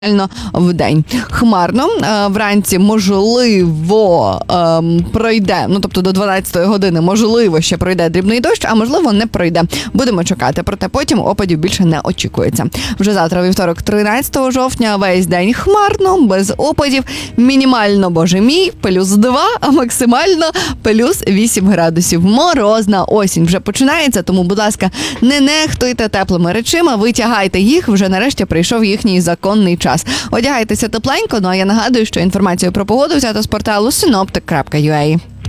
В день. Хмарно. Вранці, можливо, пройде, тобто до 12-ї години, можливо, ще пройде дрібний дощ, а можливо, не пройде. Будемо чекати, проте потім опадів більше не очікується. Вже завтра, вівторок, 13 жовтня, весь день хмарно, без опадів. Мінімально, боже мій, +2, а максимально +8 градусів. Морозна осінь вже починається, тому, будь ласка, не нехтуйте теплими речима, витягайте їх, вже нарешті прийшов їхній законний час. Одягайтеся тепленько, а я нагадую, що інформацію про погоду взято з порталу synoptic.ua.